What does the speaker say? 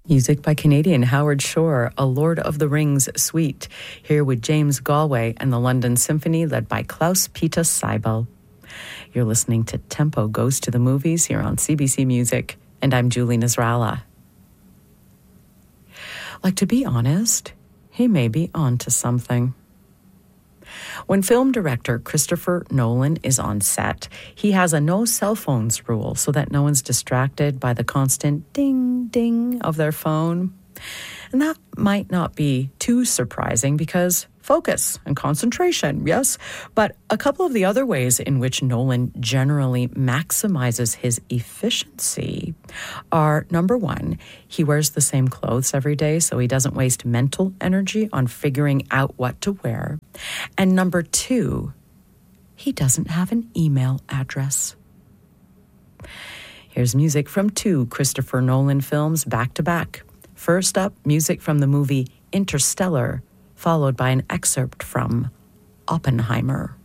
Music by Canadian Howard Shore, a Lord of the Rings suite, here with James Galway and the London Symphony led by Klaus-Peter Seibel. You're listening to Tempo Goes to the Movies here on CBC Music, and I'm Julie Nasrallah. Like, to be honest, he may be onto something. When film director Christopher Nolan is on set, he has a no cell phones rule so that no one's distracted by the constant ding, ding of their phone. And that might not be too surprising because focus and concentration, yes? But a couple of the other ways in which Nolan generally maximizes his efficiency are, number one, he wears the same clothes every day so he doesn't waste mental energy on figuring out what to wear. And number two, he doesn't have an email address. Here's music from two Christopher Nolan films back to back. First up, music from the movie Interstellar, followed by an excerpt from Oppenheimer.